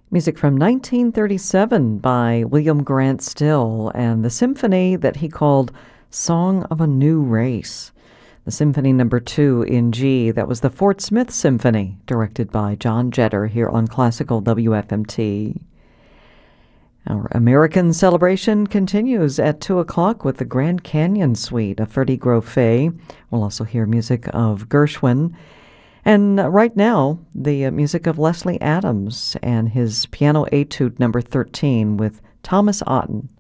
Music from 1937 by William Grant Still and the symphony that he called Song of a New Race. The Symphony Number 2 in G, that was the Fort Smith Symphony, directed by John Jetter here on Classical WFMT. Our American celebration continues at 2 o'clock with the Grand Canyon Suite of Freddie Grofé. We'll also hear music of Gershwin. And right now, the music of Leslie Adams and his Piano Etude Number 13 with Thomas Otten.